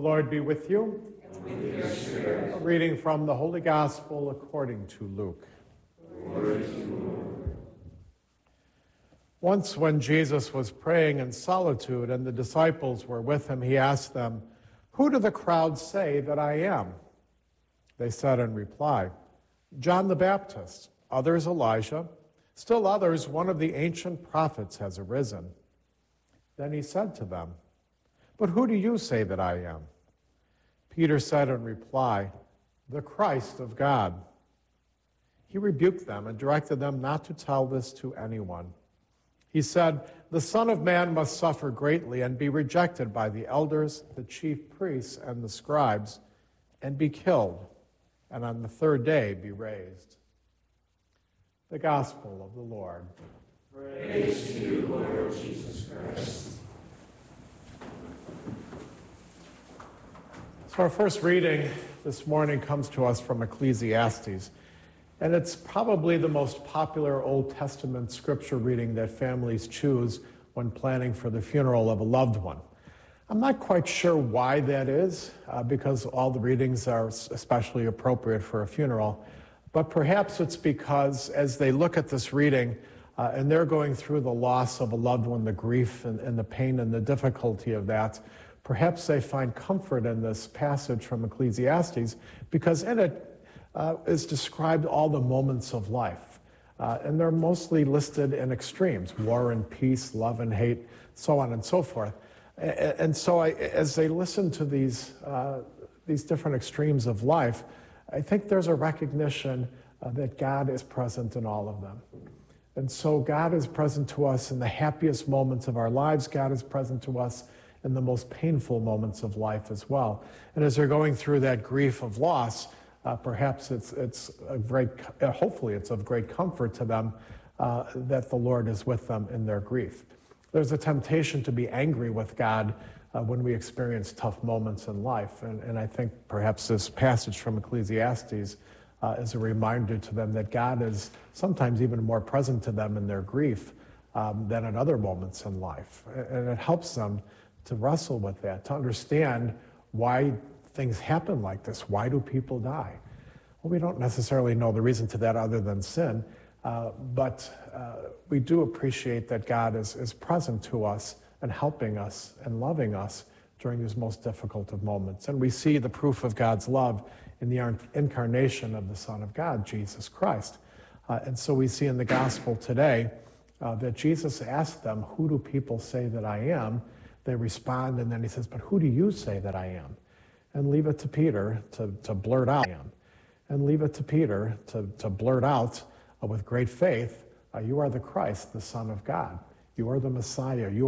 Lord be with you. And with your spirit. A reading from the Holy Gospel according to Luke. Glory to you, Lord. Once when Jesus was praying in solitude and the disciples were with him, he asked them, "Who do the crowd say that I am?" They said in reply, "John the Baptist, others Elijah, still others one of the ancient prophets has arisen." Then he said to them, "But who do you say that I am?" Peter said in reply, "The Christ of God." He rebuked them and directed them not to tell this to anyone. He said, "The Son of Man must suffer greatly and be rejected by the elders, the chief priests, and the scribes, and be killed, and on the third day be raised." The Gospel of the Lord. Praise to you, Lord Jesus Christ. So our first reading this morning comes to us from Ecclesiastes, and it's probably the most popular Old Testament scripture reading that families choose when planning for the funeral of a loved one. I'm not quite sure why that is, because all the readings are especially appropriate for a funeral, but perhaps it's because as they look at this reading and they're going through the loss of a loved one, the grief and the pain and the difficulty of that, perhaps they find comfort in this passage from Ecclesiastes because in it is described all the moments of life. And they're mostly listed in extremes: war and peace, love and hate, so on and so forth. And so as they listen to these different extremes of life, I think there's a recognition that God is present in all of them. And so God is present to us in the happiest moments of our lives. God is present to us in the most painful moments of life as well. And as they're going through that grief of loss, perhaps hopefully it's of great comfort to them that the Lord is with them in their grief. There's a temptation to be angry with God when we experience tough moments in life. And I think perhaps this passage from Ecclesiastes is a reminder to them that God is sometimes even more present to them in their grief than at other moments in life. And it helps them to wrestle with that, to understand why things happen like this. Why do people die? Well, we don't necessarily know the reason to that other than sin, but we do appreciate that God is present to us and helping us and loving us during these most difficult of moments. And we see the proof of God's love in the incarnation of the Son of God, Jesus Christ. And so we see in the gospel today that Jesus asked them, "Who do people say that I am?" They respond, and then he says, "But who do you say that I am?" And leave it to Peter to blurt out, and leave it to Peter to blurt out with great faith, "You are the Christ, the Son of God. You are the Messiah. You